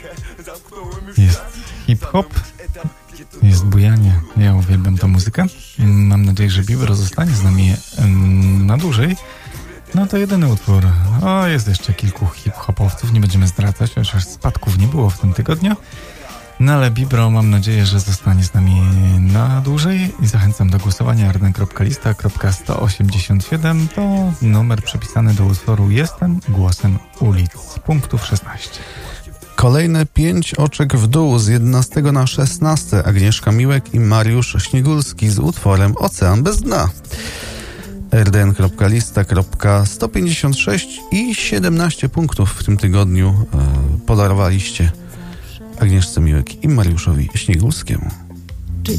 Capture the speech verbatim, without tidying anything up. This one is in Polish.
Jest hip-hop, jest bujanie. Ja uwielbiam tę muzykę. Mam nadzieję, że Bibro zostanie z nami na dłużej. No to jedyny utwór. O, jest jeszcze kilku hip-hopowców, nie będziemy zdradzać, chociaż spadków nie było w tym tygodniu. No ale Bibro, mam nadzieję, że zostanie z nami na dłużej i zachęcam do głosowania. arden kropka lista kropka sto osiemdziesiąt siedem to numer przypisany do utworu Jestem głosem ulic. Punktów szesnaście. Kolejne pięć oczek w dół z jedenastego na szesnaste. Agnieszka Miłek i Mariusz Śniegulski z utworem Ocean bez dna. arden kropka lista kropka sto pięćdziesiąt sześć i siedemnaście punktów w tym tygodniu e, podarowaliście Agnieszce Miłek i Mariuszowi Śniegulskiemu.